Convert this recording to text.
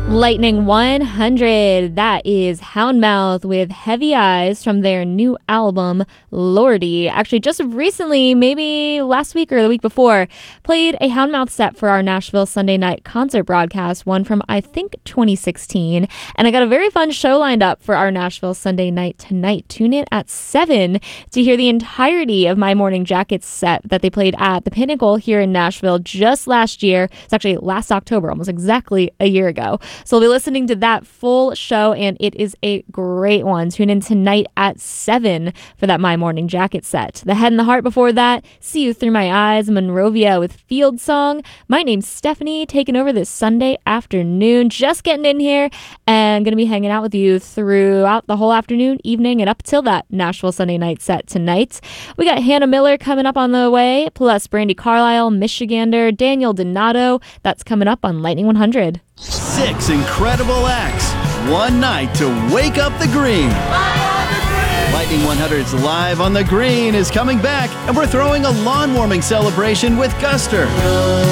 Lightning 100, that is Houndmouth with Heavy Eyes from their new album, Lordy. Actually, just recently, maybe last week or the week before, played a Houndmouth set for our Nashville Sunday night concert broadcast, one from, I think, 2016. And I got a very fun show lined up for our Nashville Sunday night tonight. Tune in at 7 to hear the entirety of My Morning Jackets set that they played at the Pinnacle here in Nashville just last year. It's actually last October, almost exactly a year ago. So we'll be listening to that full show, and it is a great one. Tune in tonight at 7 for that My Morning Jacket set. The Head and the Heart before that, See You Through My Eyes, Monrovia with Field Song. My name's Stephanie, taking over this Sunday afternoon, just getting in here, and going to be hanging out with you throughout the whole afternoon, evening, and up till that Nashville Sunday night set tonight. We got Hannah Miller coming up on the way, plus Brandy Carlisle, Michigander, Daniel Donato. That's coming up on Lightning 100. 6 incredible acts, one night to wake up the green. Lightning 100's Live on the Green is coming back, and we're throwing a lawn warming celebration with Guster.